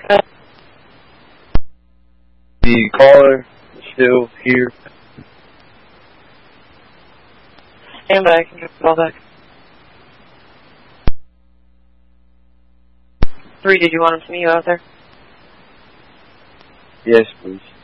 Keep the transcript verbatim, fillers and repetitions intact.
The caller is still here. Stand by, I can get the call back. Three, did you want him to meet you out there? Yes, please.